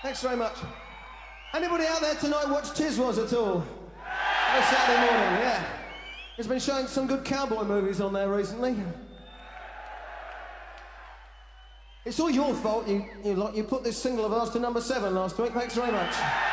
Thanks very much. Anybody out there tonight watch Tiswas at all? On Saturday morning, yeah. He's been showing some good cowboy movies on there recently. It's all your fault. You put this single of ours to number 7 last week. Thanks very much.